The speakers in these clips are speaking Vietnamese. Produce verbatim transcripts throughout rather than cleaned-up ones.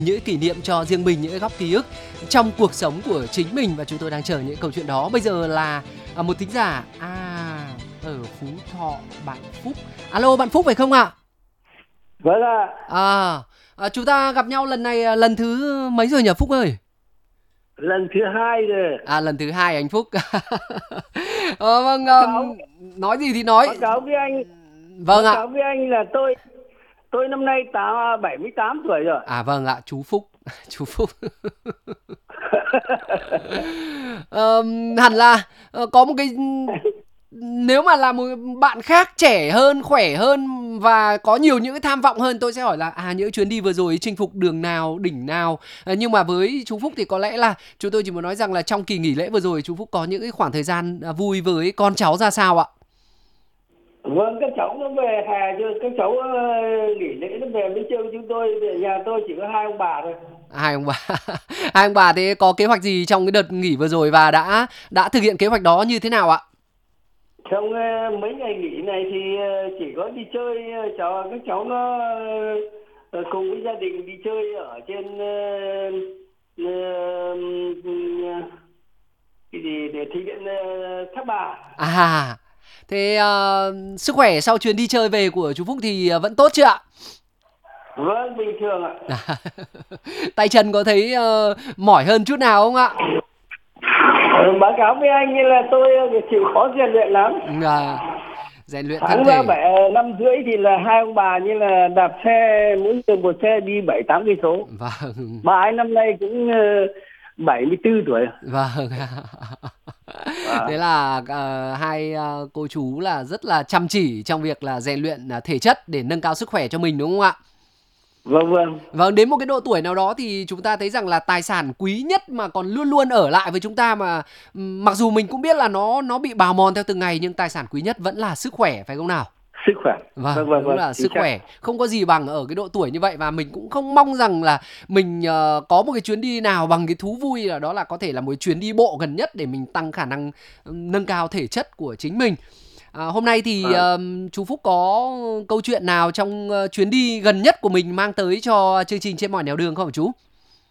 những kỷ niệm cho riêng mình, những góc ký ức trong cuộc sống của chính mình và chúng tôi đang chờ những câu chuyện đó. Bây giờ là à, một thính giả à ở Phú Thọ, bạn Phúc. Alo, bạn Phúc phải không ạ? Vâng ạ. À, à, chúng ta gặp nhau lần này lần thứ mấy rồi nhỉ Phúc ơi? Lần thứ hai rồi. À, lần thứ hai anh Phúc. ờ, vâng, um, nói gì thì nói. Báo cáo với anh. Vâng báo ạ. cáo với anh là tôi tôi năm nay bảy mươi tám tuổi rồi. À vâng ạ, chú Phúc, chú Phúc. ờ, hẳn là uh, có một cái, nếu mà là một bạn khác trẻ hơn, khỏe hơn và có nhiều những cái tham vọng hơn, tôi sẽ hỏi là à những chuyến đi vừa rồi chinh phục đường nào, đỉnh nào. À, nhưng mà với chú Phúc thì có lẽ là chúng tôi chỉ muốn nói rằng là trong kỳ nghỉ lễ vừa rồi chú Phúc có những cái khoảng thời gian vui với con cháu ra sao ạ? Vâng, các cháu nó về hè chứ, các cháu uh, nghỉ lễ nó về với chơi chúng tôi. Về nhà tôi chỉ có hai ông bà thôi. Hai ông bà. Hai ông bà thế có kế hoạch gì trong cái đợt nghỉ vừa rồi và đã đã thực hiện kế hoạch đó như thế nào ạ? Trong uh, mấy ngày nghỉ này thì uh, chỉ có đi chơi, uh, cháu các cháu nó uh, cùng với gia đình đi chơi ở trên uh, uh, uh, cái gì để thủy điện uh, Thác Bà. À, thế uh, sức khỏe sau chuyến đi chơi về của chú Phúc thì vẫn tốt chưa ạ? Vâng, bình thường ạ. Tay chân có thấy uh, mỏi hơn chút nào không ạ? Ừ, báo cáo với anh như là tôi chịu khó rèn luyện lắm. À, rèn luyện thân Tháng thể. ra bảy năm rưỡi thì là hai ông bà như là đạp xe, mỗi người một xe đi bảy tám cây số. Vâng. Bà ấy năm nay cũng bảy mươi tư tuổi. Vâng. À. Thế là uh, hai uh, cô chú là rất là chăm chỉ trong việc là rèn luyện uh, thể chất để nâng cao sức khỏe cho mình đúng không ạ? Vâng vâng. Vâng, đến một cái độ tuổi nào đó thì chúng ta thấy rằng là tài sản quý nhất mà còn luôn luôn ở lại với chúng ta mà mặc dù mình cũng biết là nó nó bị bào mòn theo từng ngày nhưng tài sản quý nhất vẫn là sức khỏe phải không nào? Sức khỏe. Vâng, vâng, vâng, đúng là vâng, sức khỏe không có gì bằng ở cái độ tuổi như vậy và mình cũng không mong rằng là mình uh, có một cái chuyến đi nào bằng cái thú vui là đó là có thể là một chuyến đi bộ gần nhất để mình tăng khả năng um, nâng cao thể chất của chính mình. À, hôm nay thì uh, chú Phúc có câu chuyện nào trong uh, chuyến đi gần nhất của mình mang tới cho chương trình Trên Mọi Nẻo Đường không hả chú?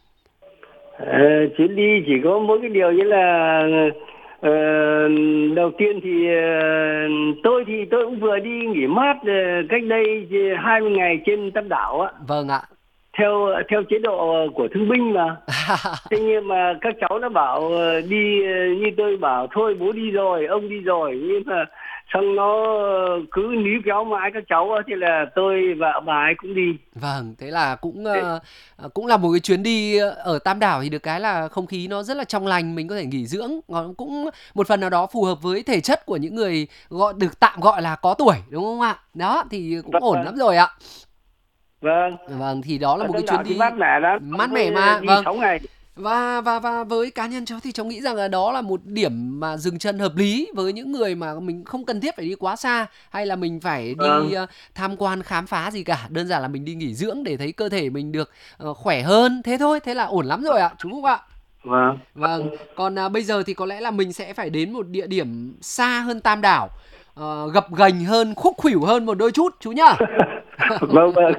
Ờ, chuyến đi chỉ có mỗi cái điều như là ờ, đầu tiên thì uh, tôi thì tôi cũng vừa đi nghỉ mát uh, cách đây hai mươi ngày trên Tam Đảo á. Vâng ạ. Theo theo chế độ của thương binh mà. Thế nhưng mà các cháu nó bảo đi, như tôi bảo thôi bố đi rồi, ông đi rồi, nhưng mà xong nó cứ níu kéo mãi các cháu thì là tôi và bà ấy cũng đi. Vâng, thế là cũng uh, cũng là một cái chuyến đi ở Tam Đảo thì được cái là không khí nó rất là trong lành, mình có thể nghỉ dưỡng, cũng một phần nào đó phù hợp với thể chất của những người gọi được tạm gọi là có tuổi đúng không ạ? Đó thì cũng Vâng, ổn vâng. lắm rồi ạ. Vâng. Vâng, thì đó là ở một cái chuyến đi mát mẻ lắm. mát mẻ mà. Đi Vâng. sáu ngày. Và và và với cá nhân cháu thì cháu nghĩ rằng là đó là một điểm mà dừng chân hợp lý với những người mà mình không cần thiết phải đi quá xa hay là mình phải đi Vâng. uh, tham quan khám phá gì cả, đơn giản là mình đi nghỉ dưỡng để thấy cơ thể mình được uh, khỏe hơn, thế thôi, thế là ổn lắm rồi ạ, chú Phúc ạ. Vâng. Vâng, còn uh, bây giờ thì có lẽ là mình sẽ phải đến một địa điểm xa hơn Tam Đảo, uh, gập ghềnh hơn, khúc khuỷu hơn một đôi chút chú nhá. Vâng vâng.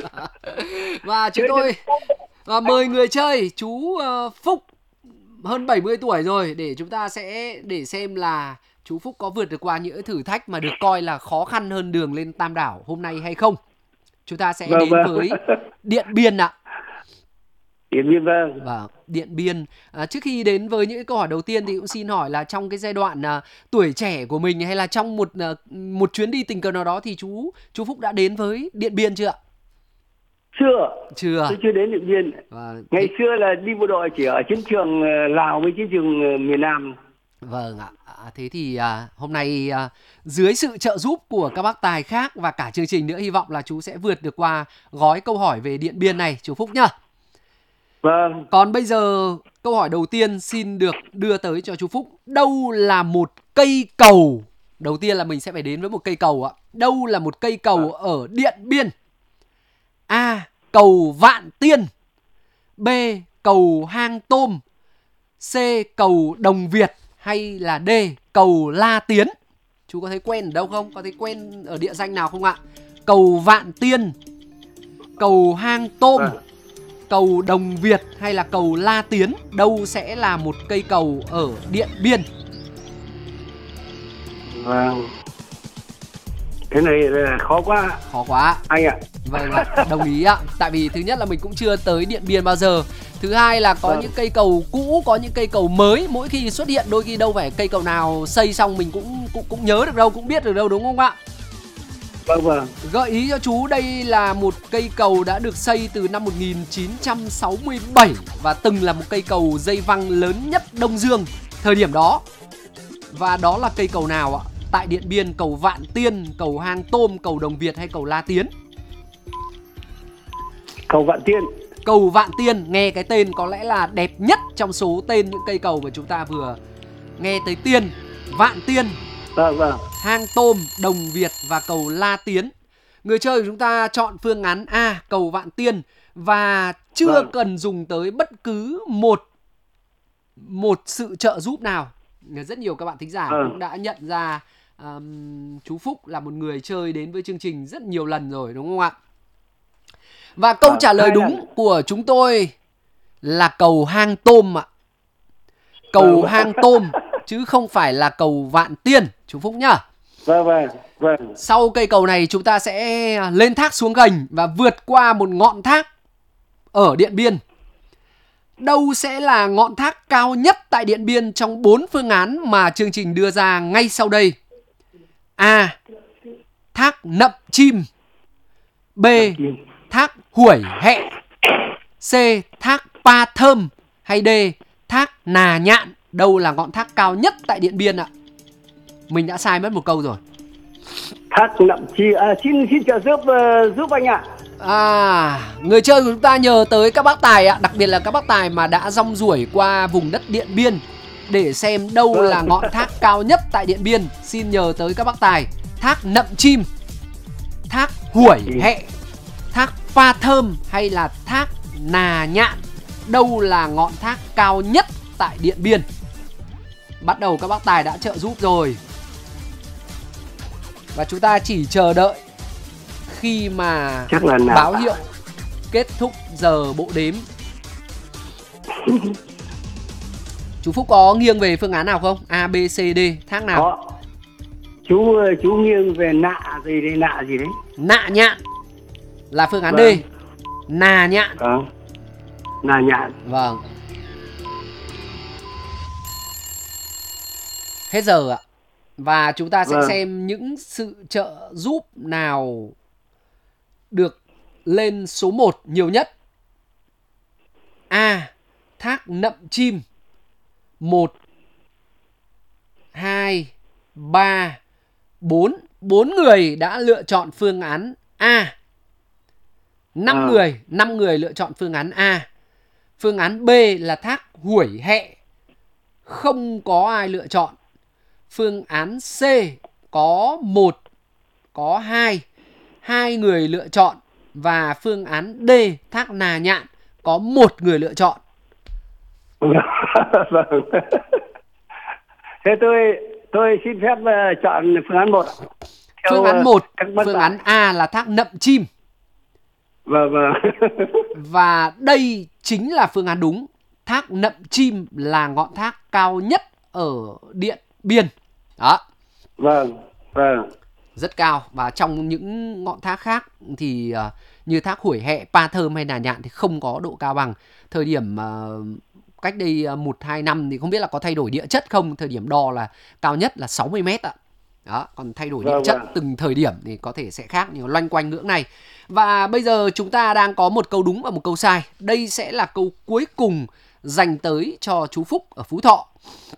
Và chúng tôi và mời người chơi chú uh, Phúc hơn bảy mươi tuổi rồi để chúng ta sẽ để xem là chú Phúc có vượt được qua những thử thách mà được coi là khó khăn hơn đường lên Tam Đảo hôm nay hay không. Chúng ta sẽ Vâng, đến vâng. với Điện Biên ạ. Điện Biên vâng. Và Điện Biên. À, trước khi đến với những câu hỏi đầu tiên thì cũng xin hỏi là trong cái giai đoạn uh, tuổi trẻ của mình hay là trong một uh, một chuyến đi tình cờ nào đó thì chú chú Phúc đã đến với Điện Biên chưa ạ? Chưa. Chưa. Tôi chưa đến Điện Biên. Và ngày thế... xưa là đi bộ đội chỉ ở chiến trường Lào với chiến trường miền Nam. Vâng ạ. À, thế thì à, hôm nay à, dưới sự trợ giúp của các bác tài khác và cả chương trình nữa, hy vọng là chú sẽ vượt được qua gói câu hỏi về Điện Biên này chú Phúc nhá. Vâng. Còn bây giờ câu hỏi đầu tiên xin được đưa tới cho chú Phúc. Đâu là một cây cầu? Đầu tiên là mình sẽ phải đến với một cây cầu ạ. Đâu là một cây cầu ở Điện Biên? A. Cầu Vạn Tiên. B. Cầu Hang Tôm. C. Cầu Đồng Việt. Hay là D. Cầu La Tiến? Chú có thấy quen ở đâu không? Có thấy quen ở địa danh nào không ạ? Cầu Vạn Tiên, cầu Hang Tôm, cầu Đồng Việt hay là cầu La Tiến? Đâu sẽ là một cây cầu ở Điện Biên? Vâng. Cái này là khó quá Khó quá. anh ạ. Vâng ạ, đồng ý ạ. Tại vì thứ nhất là mình cũng chưa tới Điện Biên bao giờ. Thứ hai là có Vâng. những cây cầu cũ, có những cây cầu mới. Mỗi khi xuất hiện đôi khi đâu phải cây cầu nào xây xong mình cũng cũng cũng nhớ được đâu, cũng biết được đâu, đúng không ạ? Vâng vâng. Gợi ý cho chú, đây là một cây cầu đã được xây từ năm một nghìn chín trăm sáu mươi bảy và từng là một cây cầu dây văng lớn nhất Đông Dương thời điểm đó. Và đó là cây cầu nào ạ? Tại Điện Biên, cầu Vạn Tiên, cầu Hang Tôm, cầu Đồng Việt hay cầu La Tiến? Cầu Vạn Tiên. Cầu Vạn Tiên, nghe cái tên có lẽ là đẹp nhất trong số tên những cây cầu mà chúng ta vừa nghe tới tiên. Vạn Tiên, Vâng vâng. Hang Tôm, Đồng Việt và cầu La Tiến. Người chơi của chúng ta chọn phương án A, cầu Vạn Tiên, và chưa Vâng. cần dùng tới bất cứ một một sự trợ giúp nào. Rất nhiều các bạn thính giả Vâng. cũng đã nhận ra um, chú Phúc là một người chơi đến với chương trình rất nhiều lần rồi, đúng không ạ? Và câu Vâng, trả lời hai đúng lần. của chúng tôi là cầu Hang Tôm ạ. Cầu Vâng. Hang Tôm chứ không phải là cầu Vạn Tiên, chú Phúc nhá. Vâng vâng. Vâng. Sau cây cầu này chúng ta sẽ lên thác xuống gành và vượt qua một ngọn thác ở Điện Biên. Đâu sẽ là ngọn thác cao nhất tại Điện Biên trong bốn phương án mà chương trình đưa ra ngay sau đây? A. Thác Nậm Chim. B. Thác Hủy Hẹ. C. Thác Pa Thơm. Hay D. Thác Nà Nhạn. Đâu là ngọn thác cao nhất tại Điện Biên ạ? Mình đã sai mất một câu rồi. Thác Nậm Chi. À, xin xin trợ giúp uh, giúp anh ạ. À, người chơi của chúng ta nhờ tới các bác tài ạ, đặc biệt là các bác tài mà đã rong ruổi qua vùng đất Điện Biên để xem đâu Vâng. là ngọn thác cao nhất tại Điện Biên. Xin nhờ tới các bác tài. Thác Nậm Chim, thác Hủy Hẹ, thác Pa Thơm hay là thác Nà Nhạn? Đâu là ngọn thác cao nhất tại Điện Biên? Bắt đầu các bác tài đã trợ giúp rồi. Và chúng ta chỉ chờ đợi khi mà Chắc là nào báo ạ? hiệu kết thúc giờ bộ đếm. Chú Phúc có nghiêng về phương án nào không? A, B, C, D, thác nào? Có. Chú chú nghiêng về nạ gì đấy, nạ gì đấy. Nạ Nhạn là phương án Vâng. D. Nà Nhạn. Vâng. Nà Nhạn. Vâng. Hết giờ ạ. Và chúng ta sẽ Vâng. xem những sự trợ giúp nào được lên số một nhiều nhất. A. Thác Nậm Chim. Một, hai, ba, bốn. Bốn người đã lựa chọn phương án A. Năm À. người, năm người lựa chọn phương án A. Phương án B là thác Hủy Hẹ. Không có ai lựa chọn. Phương án C có một, có hai, hai người lựa chọn. Và phương án D, thác Nà Nhạn, có một người lựa chọn. Vâng. Thế tôi tôi xin phép uh, chọn phương án một. Theo, Phương án uh, một, các bác phương tài. án A là thác Nậm Chim. Vâng vâng. Và đây chính là phương án đúng. Thác Nậm Chim là ngọn thác cao nhất ở Điện Biên. Đó. Vâng vâng. Rất cao. Và trong những ngọn thác khác thì uh, như thác Hủy Hẹ, Pa Thơm hay Nà Nhạn thì không có độ cao bằng. Thời điểm uh, cách đây một hai năm thì không biết là có thay đổi địa chất không. Thời điểm đo là cao nhất là sáu mươi mét ạ. Đó, còn thay đổi địa Vâng, chất vâng. từng thời điểm thì có thể sẽ khác, nhưng loanh quanh ngưỡng này. Và bây giờ chúng ta đang có một câu đúng và một câu sai. Đây sẽ là câu cuối cùng dành tới cho chú Phúc ở Phú Thọ.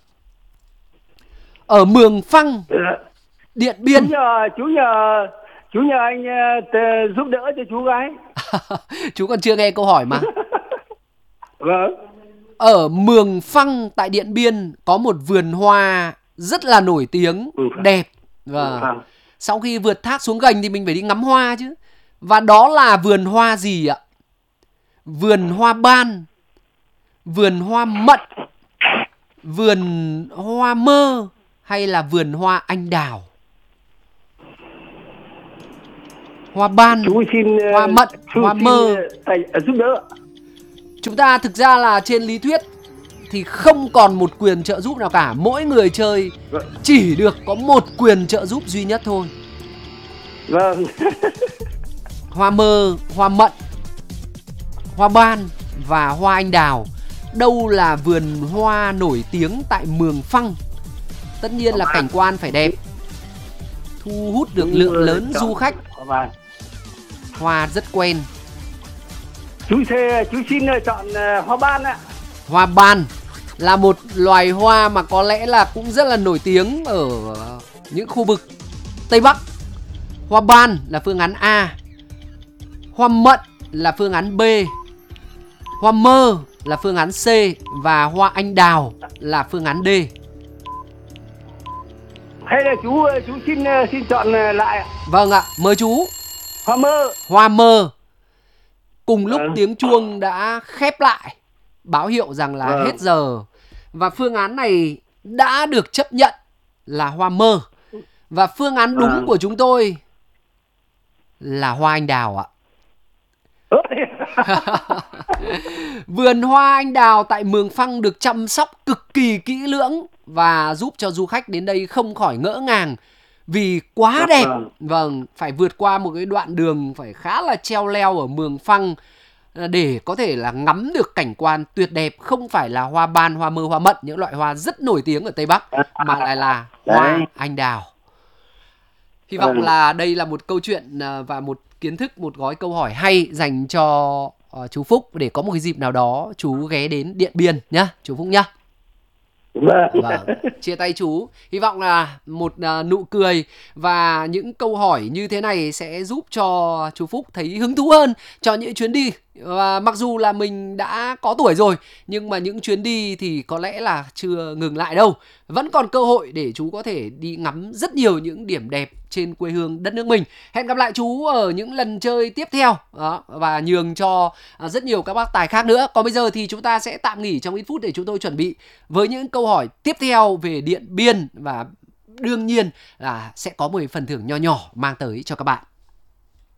Ở Mường Phăng, Điện Biên. Chú nhờ chú nhờ chú nhờ anh uh, giúp đỡ cho chú gái. Chú còn chưa nghe câu hỏi mà. Vâng. Ở Mường Phăng tại Điện Biên có một vườn hoa rất là nổi tiếng, Mường Phăng. đẹp. Và Vâng. sau khi vượt thác xuống gành thì mình phải đi ngắm hoa chứ. Và đó là vườn hoa gì ạ? Vườn hoa ban, vườn hoa mận, vườn hoa mơ hay là vườn hoa anh đào? Hoa ban, Chú xin uh, hoa mận, chú hoa xin, mơ. uh, thầy, uh, giúp đỡ. Chúng ta thực ra là trên lý thuyết thì không còn một quyền trợ giúp nào cả. Mỗi người chơi chỉ được có một quyền trợ giúp duy nhất thôi. Vâng. Hoa mơ, hoa mận, hoa ban và hoa anh đào. Đâu là vườn hoa nổi tiếng tại Mường Phăng? Tất nhiên là cảnh quan phải đẹp, thu hút được lượng lớn du khách. Hoa rất quen. Chú sẽ, chú xin chọn hoa ban ạ. Hoa ban là một loài hoa mà có lẽ là cũng rất là nổi tiếng ở những khu vực Tây Bắc. Hoa ban là phương án A, hoa mận là phương án B, hoa mơ là phương án C và hoa anh đào là phương án D. Hay là chú chú xin xin chọn lại ạ. Vâng ạ, mời chú. Hoa mơ. Hoa mơ. Cùng lúc Vâng. tiếng chuông đã khép lại, báo hiệu rằng là Vâng. hết giờ. Và phương án này đã được chấp nhận là hoa mơ. Và phương án đúng Vâng. của chúng tôi là hoa anh đào ạ. Vườn hoa anh đào tại Mường Phăng được chăm sóc cực kỳ kỹ lưỡng và giúp cho du khách đến đây không khỏi ngỡ ngàng vì quá đẹp. Vâng, phải vượt qua một cái đoạn đường phải khá là treo leo ở Mường Phăng để có thể là ngắm được cảnh quan tuyệt đẹp. Không phải là hoa ban, hoa mơ, hoa mận, những loại hoa rất nổi tiếng ở Tây Bắc, mà lại là hoa Đấy. anh đào. Hy vọng Ừ. là đây là một câu chuyện à, và một kiến thức, một gói câu hỏi hay dành cho uh, chú Phúc, để có một cái dịp nào đó chú ghé đến Điện Biên nhá, chú Phúc nhá. Vâng. Vâng, chia tay chú. Hy vọng là một uh, nụ cười và những câu hỏi như thế này sẽ giúp cho chú Phúc thấy hứng thú hơn cho những chuyến đi. Và mặc dù là mình đã có tuổi rồi, nhưng mà những chuyến đi thì có lẽ là chưa ngừng lại đâu. Vẫn còn cơ hội để chú có thể đi ngắm rất nhiều những điểm đẹp trên quê hương đất nước mình. Hẹn gặp lại chú ở những lần chơi tiếp theo. Đó, và nhường cho à, rất nhiều các bác tài khác nữa. Còn bây giờ thì chúng ta sẽ tạm nghỉ trong ít phút để chúng tôi chuẩn bị với những câu hỏi tiếp theo về Điện Biên. Và đương nhiên là sẽ có một phần thưởng nho nhỏ mang tới cho các bạn.